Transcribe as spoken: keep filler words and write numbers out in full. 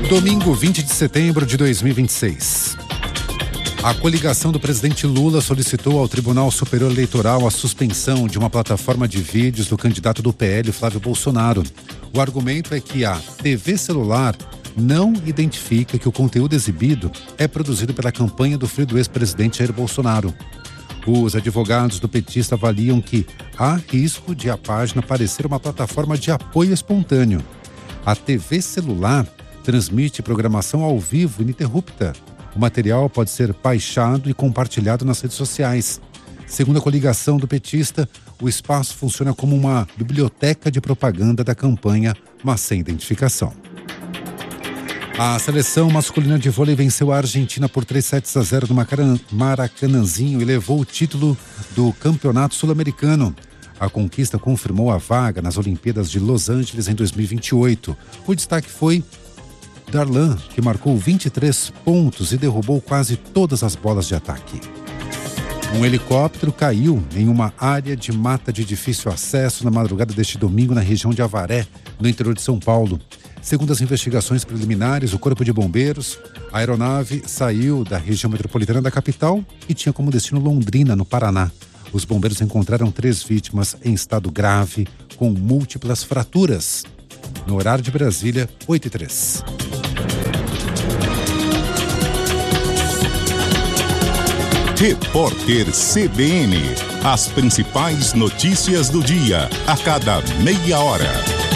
Domingo, vinte de setembro de dois mil e vinte e seis. A coligação do presidente Lula solicitou ao Tribunal Superior Eleitoral a suspensão de uma plataforma de vídeos do candidato do P L, Flávio Bolsonaro. O argumento é que a T V celular não identifica que o conteúdo exibido é produzido pela campanha do filho do ex-presidente Jair Bolsonaro. Os advogados do petista avaliam que há risco de a página parecer uma plataforma de apoio espontâneo. A T V celular transmite programação ao vivo ininterrupta. O material pode ser baixado e compartilhado nas redes sociais. Segundo a coligação do petista, o espaço funciona como uma biblioteca de propaganda da campanha, mas sem identificação. A seleção masculina de vôlei venceu a Argentina por três sets a zero no Maracanãzinho e levou o título do Campeonato Sul-Americano. A conquista confirmou a vaga nas Olimpíadas de Los Angeles em dois mil e vinte e oito. O destaque foi Darlan, que marcou vinte e três pontos e derrubou quase todas as bolas de ataque. Um helicóptero caiu em uma área de mata de difícil acesso na madrugada deste domingo na região de Avaré, no interior de São Paulo. Segundo as investigações preliminares, o Corpo de Bombeiros, a aeronave saiu da região metropolitana da capital e tinha como destino Londrina, no Paraná. Os bombeiros encontraram três vítimas em estado grave, com múltiplas fraturas. No horário de Brasília, oito e três. Repórter C B N. As principais notícias do dia, a cada meia hora.